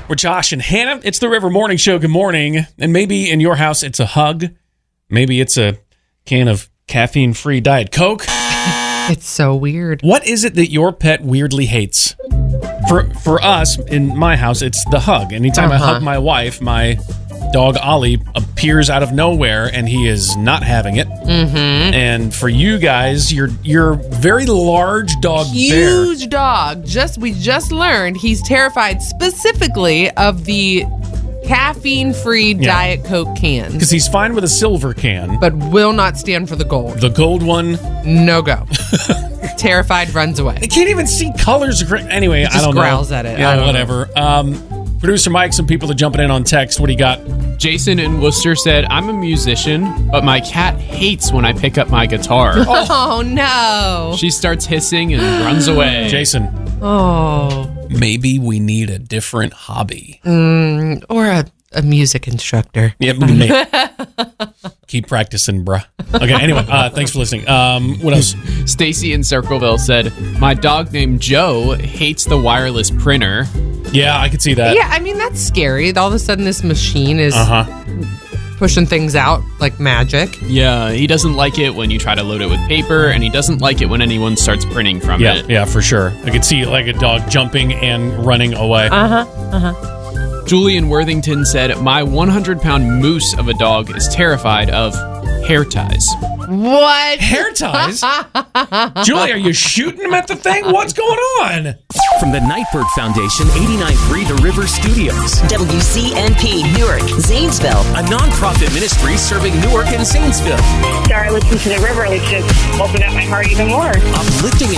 We're Josh and Hannah. It's the River Morning Show. Good morning. And maybe in your house it's a hug. Maybe it's a can of caffeine-free Diet Coke. It's so weird. What is it that your pet weirdly hates? For us, in my house, it's the hug. Anytime I hug my wife, my dog Ollie appears out of nowhere and he is not having it. Mm-hmm. And for you guys, your very large dog Huge Bear. dog. We just learned he's terrified specifically of the caffeine-free Diet Coke cans. Because he's fine with a silver can. But will not stand for the gold. The gold one? No go. Terrified, runs away. They can't even see colors. Anyway, I don't know. Just growls at it. Yeah, whatever. Producer Mike, some people are jumping in on text. What do you got? Jason in Worcester said, I'm a musician, but my cat hates when I pick up my guitar. Oh, no. She starts hissing and runs away. Jason. Oh. Maybe we need a different hobby. Or a music instructor. Yeah, maybe. Keep practicing, bruh. Okay, anyway, thanks for listening. What else? Stacy in Circleville said, my dog named Joe hates the wireless printer. Yeah, I could see that. Yeah, I mean, that's scary. All of a sudden, this machine is pushing things out like magic. Yeah, he doesn't like it when you try to load it with paper, and he doesn't like it when anyone starts printing from it. Yeah, for sure. I could see like a dog jumping and running away. Julie in Worthington said, my 100-pound moose of a dog is terrified of hair ties. What? Hair ties? Julie, are you shooting him at the thing? What's going on? From the Nightbird Foundation, 89.3 The River Studios. WCNP, Newark, Zanesville. A nonprofit ministry serving Newark and Zanesville. After I listened to The River, it just opened up my heart even more. Uplifting